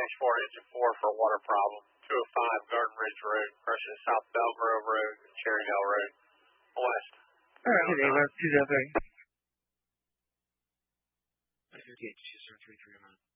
4, engine 4 for a water problem. 205 Garden Ridge Road, versus South Belgrove Road and Cherry Hill Road, west. All right, okay, we're 203. 558, 2 3 3 3 1.